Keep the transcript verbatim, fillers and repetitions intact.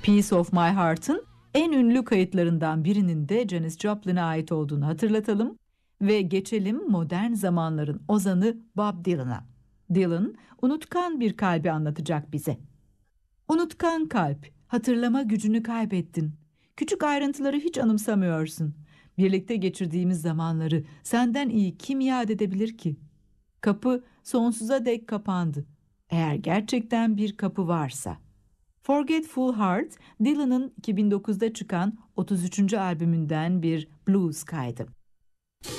Piece of My Heart'ın en ünlü kayıtlarından birinin de Janis Joplin'e ait olduğunu hatırlatalım ve geçelim modern zamanların ozanı Bob Dylan'a. Dylan, unutkan bir kalbi anlatacak bize. Unutkan kalp, hatırlama gücünü kaybettin. Küçük ayrıntıları hiç anımsamıyorsun. Birlikte geçirdiğimiz zamanları senden iyi kim yad edebilir ki? Kapı sonsuza dek kapandı. Eğer gerçekten bir kapı varsa. Forgetful Heart, Dylan'ın iki bin dokuzda çıkan otuz üçüncü albümünden bir blues kaydı.